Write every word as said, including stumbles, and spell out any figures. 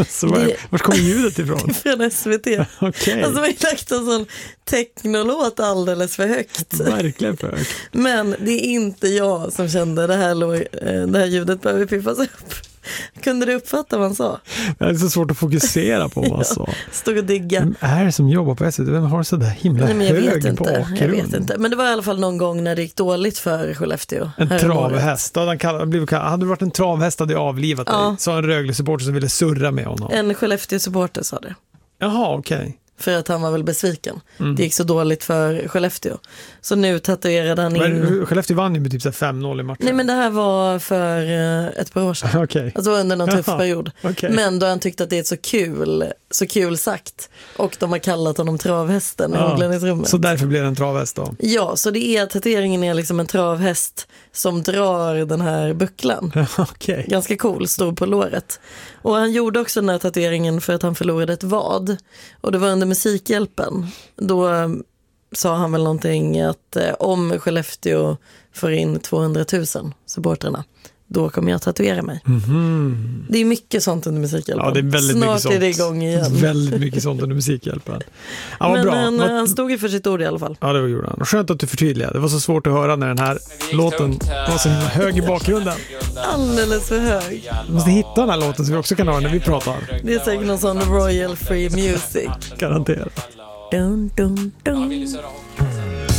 Så var, det, vart kommer ljudet ifrån? Från S V T. Okay. Alltså vi har lagt en sån technolåt alldeles för högt. Verkligen för högt. Men det är inte jag som kände det här, låg, det här ljudet behöver piffas upp. Kunde du uppfatta vad han sa? Det är så svårt att fokusera på vad han sa. Stod och digga. Vem är det som jobbar på S V T? Vem har så där himla Nej, men jag hög vet inte. bakgrund? Jag vet inte. Men det var i alla fall någon gång när det gick dåligt för Skellefteå. En travhäst. Han kallade, hade det varit en travhäst hade jag avlivat dig. Ja. Så en Rögle-supporter som ville surra med honom. En Skellefteå-supporter sa det. Jaha, okej. Okay. För att han var väl besviken. Mm. Det gick så dåligt för Skellefteå. Så nu tatuerade han in... Men Skellefteå vann ju med typ fem noll i matchen. Nej, men det här var för ett par år sedan. Okay. Alltså under någon tuff Jaha. period. Okay. Men då han tyckte att det är så kul, så kul sagt. Och de har kallat honom travhästen i ja. omklädningsrummet. Så därför blir det en travhäst då? Ja, så det är, tatueringen är liksom en travhäst som drar den här bucklan. Okay. Ganska cool, stor på låret. Och han gjorde också den här tatueringen för att han förlorade ett vad. Och det var under Musikhjälpen. Då sa han väl någonting att eh, om Skellefteå får in tvåhundratusen supportrarna, då kommer jag tatuera mig. Mm-hmm. Det är mycket sånt under Musikhjälpen. Ja, det är väldigt Snart mycket sånt. är det igång igen. Väldigt mycket sånt under Musikhjälpen. Ja, men bra. han, Vad... han stod ju för sitt ord i alla fall. Ja, det gjorde han. Och skönt att du förtydligade. Det var så svårt att höra när den här låten var så himla hög i bakgrunden. Alldeles för hög. Vi måste hitta den här låten så vi också kan ha när vi pratar. Det är säkert någon sån Royal Free Music. Garanterat. Dun, dun, dun.